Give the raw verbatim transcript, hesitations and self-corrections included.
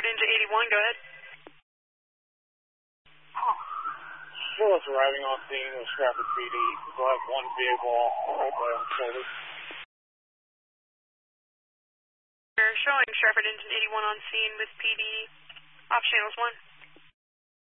Stratford Engine eighty-one, go ahead. Sheriff's arriving on scene with Stratford P D. We'll have one vehicle off the roadway on shoulders. We're showing Stratford Engine eighty-one on scene with P D. Off channels one.